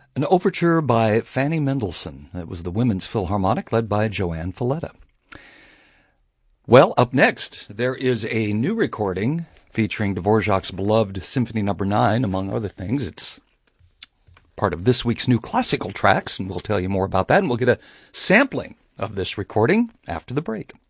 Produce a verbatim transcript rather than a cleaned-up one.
An overture by Fanny Mendelssohn. It was the Women's Philharmonic led by Joanne Falletta. Well, up next, there is a new recording featuring Dvorak's beloved Symphony Number nine, among other things. It's part of this week's new classical tracks, and we'll tell you more about that, and we'll get a sampling of this recording after the break.